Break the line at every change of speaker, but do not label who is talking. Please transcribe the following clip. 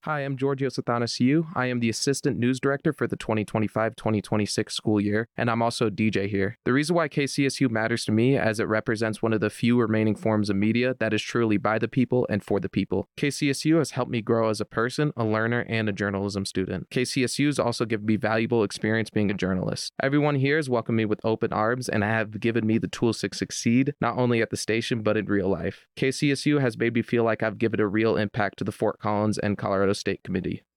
Hi, I'm Giorgio Sathanasiou. I am the Assistant News Director for the 2025-2026 school year, and I'm also a DJ here. The reason why KCSU matters to me as it represents one of the few remaining forms of media that is truly by the people and for the people. KCSU has helped me grow as a person, a learner, and a journalism student. KCSU has also given me valuable experience being a journalist. Everyone here has welcomed me with open arms and have given me the tools to succeed, not only at the station, but in real life. KCSU has made me feel like I've given a real impact to the Fort Collins and Colorado State Committee.